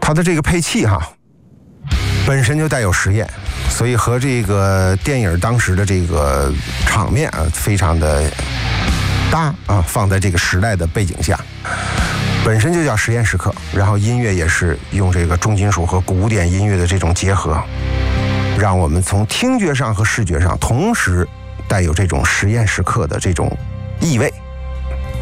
它的这个配器本身就带有实验，所以和这个电影当时的这个场面非常的搭放在这个时代的背景下，本身就叫实验时刻。然后音乐也是用这个重金属和古典音乐的这种结合，让我们从听觉上和视觉上同时带有这种实验时刻的这种意味。